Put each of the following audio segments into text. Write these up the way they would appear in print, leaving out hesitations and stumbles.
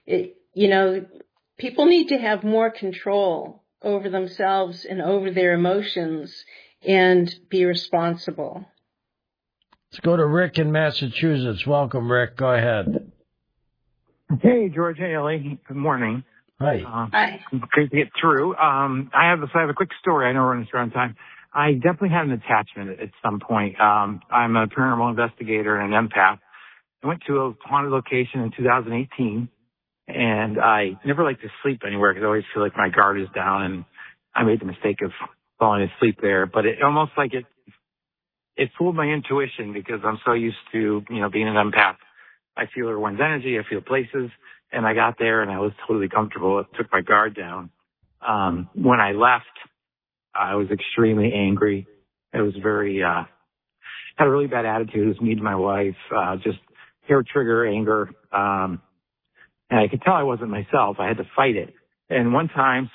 People need to have more control over themselves and over their emotions and be responsible. Let's go to Rick in Massachusetts. Welcome, Rick. Go ahead. Hey, George. Hey, Ellie. Good morning. Hi. Hi. Great to get through. I have a quick story. I know we're running short on time. I definitely had an attachment at some point. I'm a paranormal investigator and an empath. I went to a haunted location in 2018, and I never like to sleep anywhere because I always feel like my guard is down, and I made the mistake of falling asleep there. But it almost like it fooled my intuition because I'm so used to, being an empath. I feel everyone's energy. I feel places. And I got there and I was totally comfortable. It took my guard down. When I left, I was extremely angry. It was had a really bad attitude. It was me to my wife, just hair trigger anger. And I could tell I wasn't myself. I had to fight it. And one time,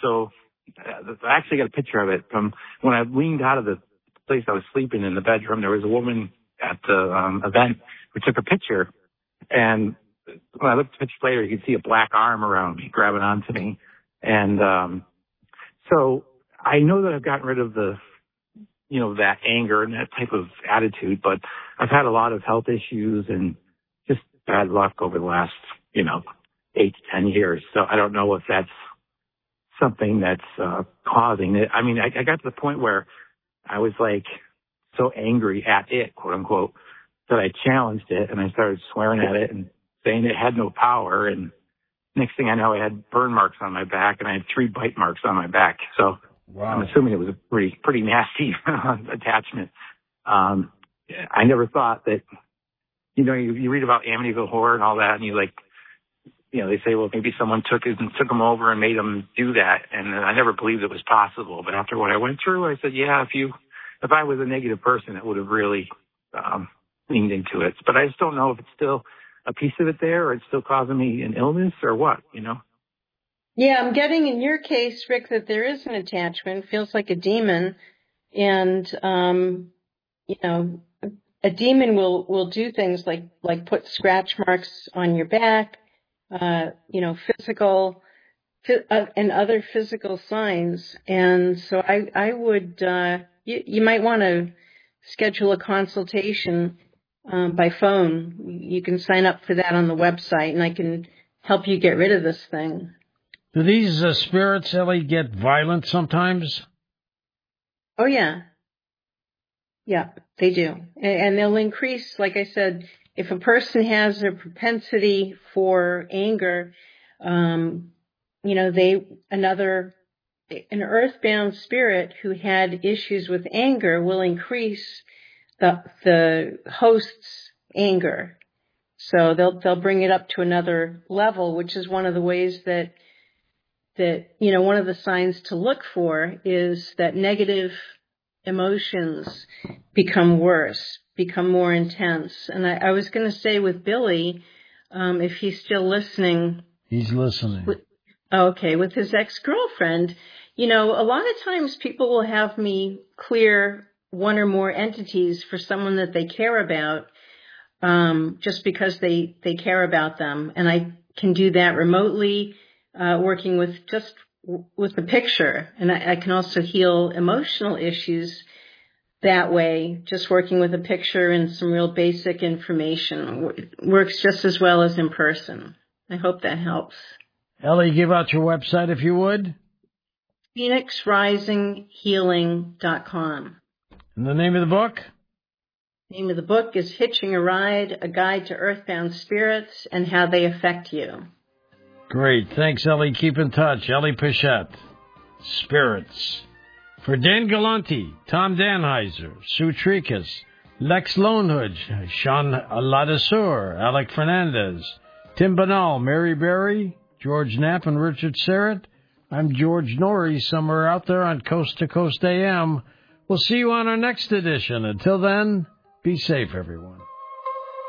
I actually got a picture of it from when I leaned out of the place I was sleeping in the bedroom. There was a woman at the event who took a picture. And when I looked at the picture later, you could see a black arm around me, grabbing onto me. And so I know that I've gotten rid of that anger and that type of attitude, but I've had a lot of health issues and just bad luck over the last, 8 to 10 years. So I don't know if that's something that's causing it. I mean, I got to the point where I was like so angry at it, quote unquote, that I challenged it and I started swearing at it and saying it had no power. And next thing I know, I had burn marks on my back and I had 3 bite marks on my back. So wow. I'm assuming it was a pretty nasty attachment. I never thought that, you read about Amityville Horror and all that, and they say, well, maybe someone took them over and made them do that. And I never believed it was possible. But after what I went through, I said, yeah, if I was a negative person, it would have really leaned into it. But I just don't know if it's still a piece of it there or it's still causing me an illness or what, Yeah, I'm getting in your case, Rick, that there is an attachment. It feels like a demon. And, a demon will do things like put scratch marks on your back, physical and other physical signs. And so I would, you might want to schedule a consultation by phone. You can sign up for that on the website, and I can help you get rid of this thing. Do these spirits, Ellie, get violent sometimes? Oh, yeah. Yeah, they do. And they'll increase, like I said, if a person has a propensity for anger, an earthbound spirit who had issues with anger will increase the host's anger. So they'll bring it up to another level, which is one of the ways that one of the signs to look for is that negative emotions become worse, become more intense. And I was going to say with Billy, if he's still listening. He's listening. With his ex-girlfriend, a lot of times people will have me clear one or more entities for someone that they care about, just because they care about them. And I can do that remotely, working with the picture. And I can also heal emotional issues that way, just working with a picture and some real basic information. It works just as well as in person. I hope that helps. Ellie, give out your website if you would. PhoenixRisingHealing.com. And the name of the book? The name of the book is Hitching a Ride, A Guide to Earthbound Spirits and How They Affect You. Great. Thanks, Ellie. Keep in touch. Ellie Pichette. Spirits. For Dan Galanti, Tom Danheiser, Sue Trikas, Lex Lonehood, Sean Ladesseur, Alec Fernandez, Tim Banal, Mary Berry, George Knapp, and Richard Serrett, I'm George Norrie, somewhere out there on Coast to Coast AM. We'll see you on our next edition. Until then, be safe, everyone.